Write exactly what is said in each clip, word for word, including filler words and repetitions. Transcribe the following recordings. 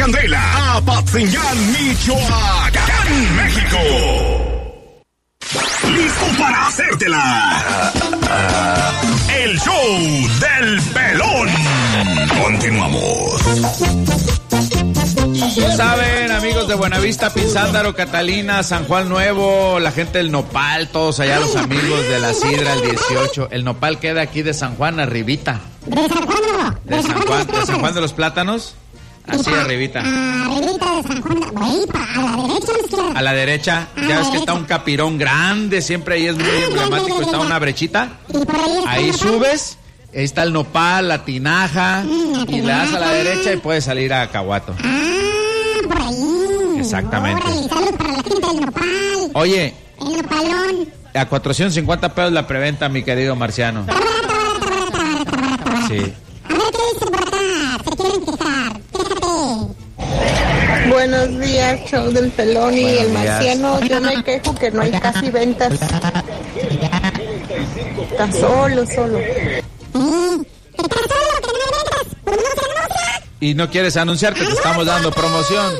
Candela, Apatzingán, Michoacán, México. ¿Listo para hacértela? El show del pelón. Continuamos. Saben, amigos de Buenavista, Pinzándaro, Catalina, San Juan Nuevo, la gente del Nopal, todos allá los amigos de la Sidra, el dieciocho. El Nopal queda aquí de San Juan, arribita. ¿De San Juan no? ¿De San Juan, de San Juan de los Plátanos? Así, arribita. Arribita de San Juan, ahí, a la derecha o a la izquierda. A la derecha, ya ves que está un capirón grande, siempre ahí es muy emblemático, está una brechita. Ahí subes, ahí está el Nopal, la tinaja, y le das a la derecha y puedes salir a Cahuato. Por ahí. Exactamente. Órale, saludos para la gente del Nopal. Oye, el Nopalón. A cuatrocientos cincuenta pesos la preventa, mi querido Marciano. Sí. A ver qué dice por acá. Se quieren quejar. Quéjate. Buenos días, show del pelón y el Marciano. Yo me quejo que no hay casi ventas. Está solo, solo. Y no quieres anunciarte, te estamos dando promoción.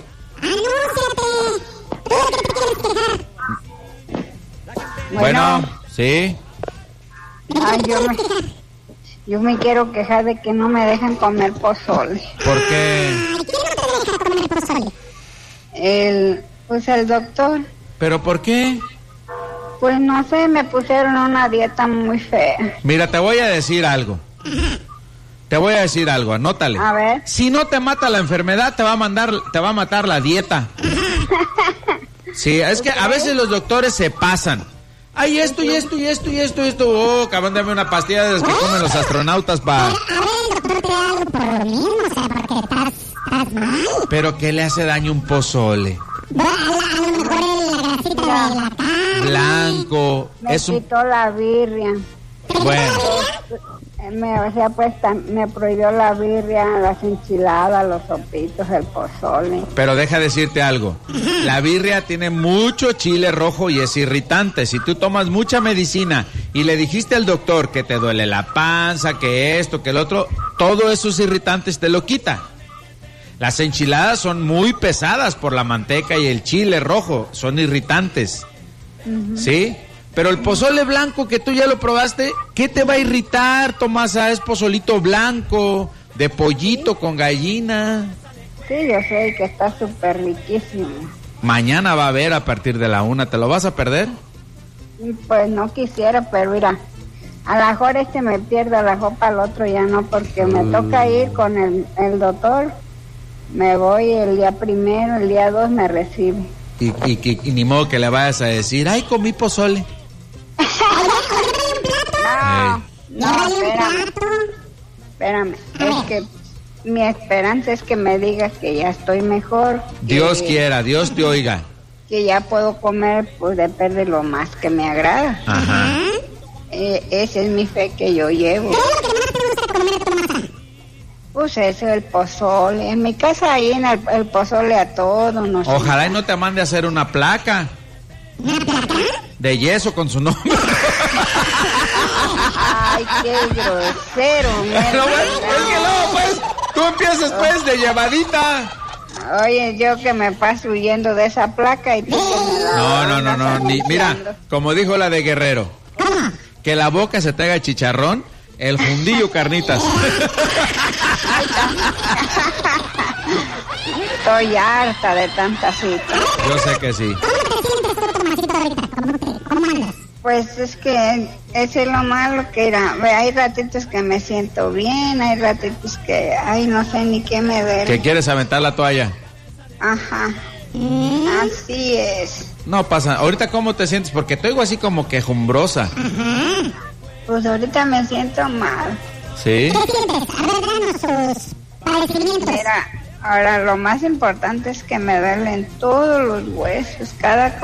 Bueno, bueno, sí. Ay, yo me, yo me quiero quejar de que no me dejan comer pozole. ¿Por qué? ¿Quién no te deja comer pozole? El, pues el doctor. ¿Pero por qué? Pues no sé, me pusieron una dieta muy fea. Mira, te voy a decir algo. Te voy a decir algo, anótale. A ver. Si no te mata la enfermedad, te va a mandar, te va a matar la dieta. Sí, es que a veces los doctores se pasan. Ay, esto y esto y esto y esto y esto. Oh, acaban de darme una pastilla de las que comen los astronautas para... A ver, el doctor te da algo por lo mismo, o sea, porque estás, estás mal. ¿Pero qué le hace daño un pozole? A, a lo mejor la grasita de la carne. Blanco. Me es un... quitó la birria. Bueno. Me, o sea, pues me prohibió la birria, las enchiladas, los sopitos, el pozole. Pero deja decirte algo. La birria tiene mucho chile rojo y es irritante. Si tú tomas mucha medicina y le dijiste al doctor que te duele la panza, que esto, que el otro, todos esos irritantes te lo quita. Las enchiladas son muy pesadas por la manteca y el chile rojo, son irritantes. Uh-huh. ¿Sí? Pero el pozole blanco que tú ya lo probaste, ¿qué te va a irritar, Tomasa? Es pozolito blanco, de pollito con gallina. Sí, yo sé que está súper riquísimo. Mañana va a haber a partir de la una, ¿te lo vas a perder? Pues no quisiera, pero mira, a lo mejor este me pierde, a lo mejor para el otro ya no, porque me uh. toca ir con el, el doctor. Me voy el día primero, el día dos me recibe. Y, y, y, y ni modo que le vayas a decir, ay, comí pozole. No, no, espérame. Espérame, es que mi esperanza es que me digas que ya estoy mejor. Dios que, quiera, Dios te oiga. Que ya puedo comer, pues depende de lo más que me agrada. Ajá. Eh, esa es mi fe que yo llevo. Pues eso, el pozole. En mi casa ahí en el, el pozole a todo. No sé. Ojalá y no te mande a hacer una placa. ¿Una placa? De yeso con su nombre. Ay, qué grosero. Pero bueno, es que no, pues, tú empiezas pues de llevadita. Oye, yo que me paso huyendo de esa placa y tú que me la... No, no, no, no, ni, mira, como dijo la de Guerrero. ¿Cómo? Que la boca se te haga chicharrón, el fundillo carnitas. Estoy harta de tanta cita. Yo sé que sí. ¿Cómo andas? Pues es que ese es lo malo que era. Hay ratitos que me siento bien, hay ratitos que, ay, no sé ni qué me duele. ¿Que quieres aventar la toalla? Ajá. ¿Mm? Así es. No pasa. Ahorita, ¿cómo te sientes? Porque te oigo así como quejumbrosa. Ajá. Pues ahorita me siento mal. ¿Sí? ¿Qué sientes? A ver, danos sus padecimientos. Mira, ahora lo más importante es que me duelen todos los huesos, cada